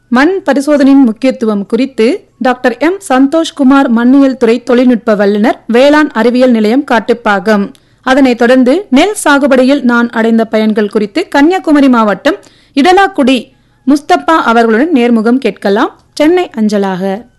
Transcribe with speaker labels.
Speaker 1: மண் பரிசோதனையின் முக்கியத்துவம் குறித்து டாக்டர் எம் சந்தோஷ்குமார் மண்ணியல் துறை தொழில்நுட்ப வல்லுநர், வேளாண் அறிவியல் நிலையம், காட்டுப்பாக்கம். அதனைத் தொடர்ந்து நெல் சாகுபடியில் நான் அடைந்த பயன்கள் குறித்து கன்னியாகுமரி மாவட்டம் இடலாக்குடி முஸ்தபா அவர்களுடன் நேர்முகம் கேட்கலாம். சென்னை அஞ்சலாக.